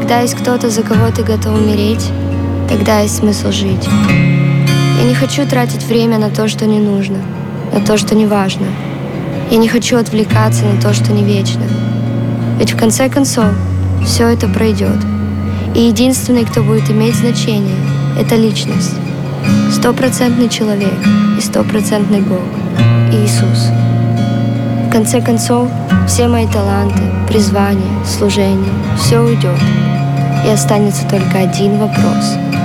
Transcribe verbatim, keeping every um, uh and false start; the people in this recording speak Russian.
Когда есть кто-то, за кого ты готов умереть, тогда есть смысл жить. Я не хочу тратить время на то, что не нужно, на то, что не важно. Я не хочу отвлекаться на то, что не вечно. Ведь в конце концов все это пройдет. И единственный, кто будет иметь значение, это личность. Стопроцентный человек и стопроцентный Бог – Иисус. В конце концов, все мои таланты, призвания, служение – все уйдет. И останется только один вопрос –